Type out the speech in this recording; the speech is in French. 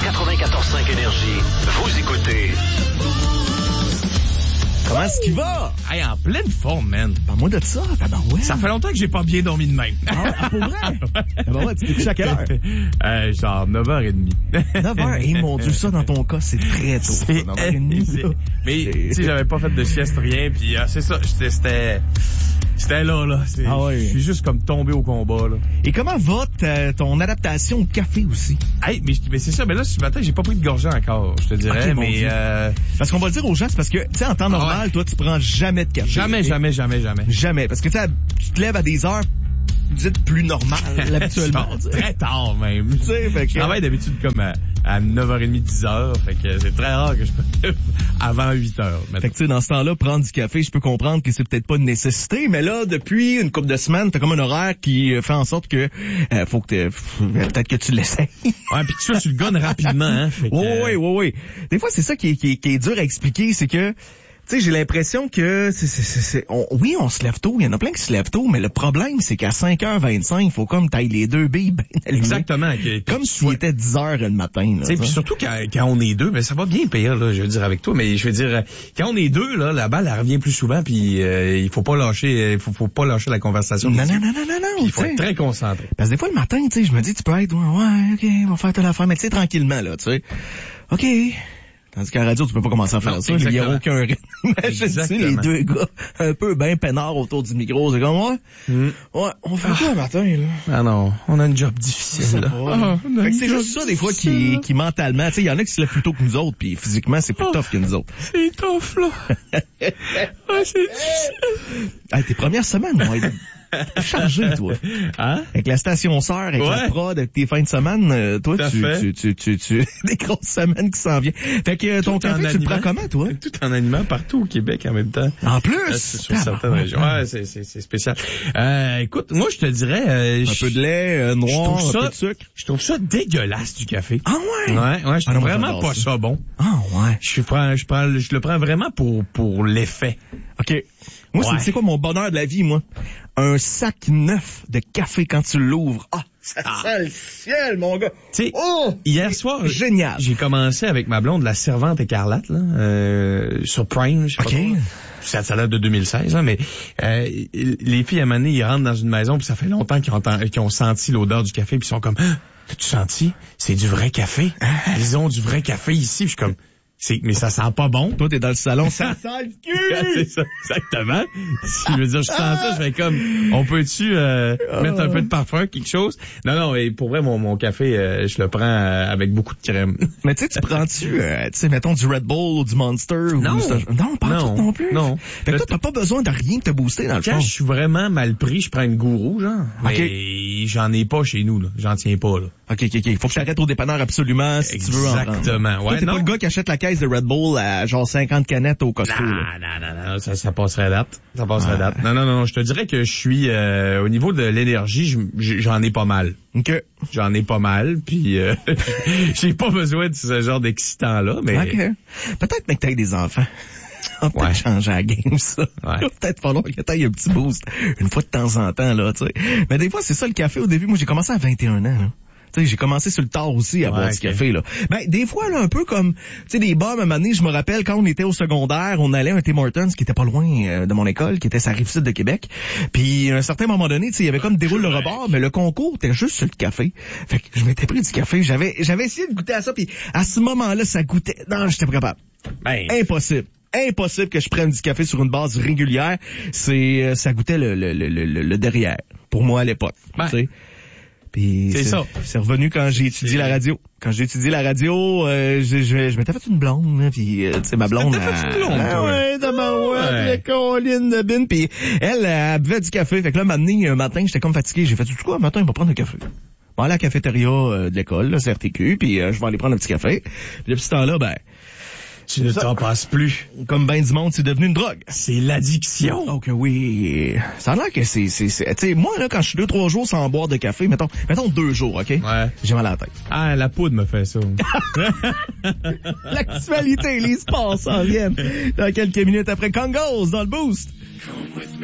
94.5 Énergie. Vous écoutez... Comment est-ce qu'il va? Hey, en pleine forme, man. Parle-moi de ça, ouais. Ça fait longtemps que j'ai pas bien dormi de même. Ah, pour vrai? Ouais, tu t'es couché à quelle heure? Genre 9h30. 9h? Et mon Dieu, ça, dans ton cas, c'est très tôt. C'est 9h30. Mais, tu sais, j'avais pas fait de sieste, rien, puis c'est ça, c'était là. Ah ouais. Je suis juste comme tombé au combat, là. Et comment va ton adaptation au café aussi? Hey, mais c'est ça, mais là, ce matin, j'ai pas pris de gorgée encore, je te dirais, okay, mais parce qu'on va le dire aux gens, c'est parce que, tu sais, en temps normal, toi, tu prends jamais de café. Jamais. Jamais. Parce que, tu te lèves à des heures dites plus normales, habituellement. Très tard, même. Tu sais, fait que... Je travaille d'habitude comme à 9h30, 10h, fait que c'est très rare que je peux avant 8h. Fait que tu sais, dans ce temps-là, prendre du café, je peux comprendre que c'est peut-être pas une nécessité, mais là, depuis une couple de semaines, t'as comme un horaire qui fait en sorte que faut que peut-être que tu l'essayes. Ouais, puis tu le gonnes rapidement, hein. Oui. Des fois, c'est ça qui est dur à expliquer, c'est que tu sais, j'ai l'impression que oui, on se lève tôt, il y en a plein qui se lèvent tôt, mais le problème, c'est qu'à 5h25, il faut comme tailler les deux billes bien allumées. Exactement. Comme s'il était 10h le matin. Tu sais, puis surtout quand on est deux, ben ça va bien pire, là, je veux dire, avec toi, mais je veux dire, quand on est deux, là, la balle, elle revient plus souvent, puis il faut pas lâcher, faut pas lâcher la conversation. Non. Il faut être très concentré. Parce que des fois, le matin, tu sais, je me dis, tu peux être, ouais, ok, on va faire telle affaire, mais tu sais, tranquillement, là, tu sais. OK. Tandis qu'à la radio, tu peux pas commencer à faire ça. Il n'y a aucun rythme. Imagine les deux gars un peu ben peinards autour du micro. C'est comme, ouais, on fait quoi le matin, là? Ah non, on a une job difficile, là. Fait que c'est juste ça, des fois, qui mentalement, tu sais, il y en a qui se lèvent plus tôt que nous autres, puis physiquement, c'est plus tough que nous autres. C'est tough, là. C'est difficile. Hey, tes premières semaines vont être chargé, toi. Hein? Avec la station sœur, avec la prod, avec tes fins de semaine, toi, tu des grosses semaines qui s'en viennent. Fait que ton café, tu le prends comment, toi? Tout en animant partout au Québec en même temps. En plus? Sur certaines régions. Ouais, c'est spécial. Écoute, moi, je te dirais, un peu de lait, noir, un peu de sucre. Je trouve ça dégueulasse, du café. Ah ouais? Ouais, je trouve vraiment pas ça bon. Ah ouais? Je le prends vraiment pour l'effet. OK. Moi, c'est quoi mon bonheur de la vie, moi? Un sac neuf de café quand tu l'ouvres. Ah, ça sent le ciel, mon gars. Tu sais, hier soir, génial. J'ai commencé avec ma blonde, la servante écarlate, là, sur Prime, je sais pas quoi. Ça date de 2016, hein, mais les filles, à un moment donné, ils rentrent dans une maison, puis ça fait longtemps qu'ils ont senti l'odeur du café, puis ils sont comme, t'as-tu senti? C'est du vrai café. Ils ont du vrai café ici, puis je suis comme... mais ça sent pas bon. Toi, t'es dans le salon, ça sent le cul! C'est ça, exactement. Si je veux dire, je sens ça, je fais comme, on peut-tu mettre un peu de parfum, quelque chose? Non, et pour vrai, mon café, je le prends avec beaucoup de crème. Mais tu sais, tu sais, mettons du Red Bull ou du Monster? Non, pas tout non plus. Non. Fait que toi, t'as pas besoin de rien te booster dans le fond. Quand je suis vraiment mal pris, je prends une gourou, genre. Mais j'en ai pas chez nous, là. J'en tiens pas, là. OK. Faut que j'arrête au dépanneur absolument si tu veux en prendre. Exactement. Ouais, t'es pas le gars qui achète la caisse de Red Bull à genre 50 canettes au Costco. Non, ça passerait date. Ça passerait date. Non, je te dirais que je suis au niveau de l'énergie, j'en ai pas mal. OK. J'en ai pas mal, puis j'ai pas besoin de ce genre d'excitant-là, mais... OK. Peut-être que t'aies des enfants. On va peut-être changer la game, ça. Ouais. Il va peut-être falloir que t'ailles un petit boost une fois de temps en temps, là, tu sais. Mais des fois, c'est ça le café au début. Moi, j'ai commencé à 21 ans, là. Tu sais, j'ai commencé sur le tard aussi à boire du café, là. Ben, des fois, là, un peu comme, tu sais, des bars, à un moment donné, je me rappelle, quand on était au secondaire, on allait à un Tim Hortons, qui était pas loin de mon école, qui était sa Rive-Sud de Québec. Puis, à un certain moment donné, tu sais, il y avait comme déroule le rebord, mais le concours était juste sur le café. Fait que je m'étais pris du café. J'avais essayé de goûter à ça, puis à ce moment-là, ça goûtait... Non, j'étais pas capable. Ben... Impossible que je prenne du café sur une base régulière. Ça goûtait le derrière. Pour moi, à l'époque. Ben... Tu sais. Puis c'est ça. C'est revenu quand j'ai étudié la radio. Quand j'ai étudié la radio, je m'étais fait une blonde, là, puis tu sais, ma blonde. T'as fait une blonde, ouais, Colline de Bin, puis elle buvait du café. Fait que là, un matin, j'étais comme fatigué. J'ai fait tout quoi, un matin, on va prendre un café. Bon, à la cafétéria de l'école, là, CRTQ, puis je vais aller prendre un petit café. Puis depuis ce temps-là, ben... Tu ne t'en passes plus. Comme ben du monde, c'est devenu une drogue. C'est l'addiction. Donc oui. Ça a l'air que c'est, tu sais, moi, là, quand je suis 2-3 jours sans boire de café, mettons 2 jours, OK? Ouais. J'ai mal à la tête. Ah, la poudre me fait ça. L'actualité, les sports s'en viennent. Dans quelques minutes après Congos, dans le Boost.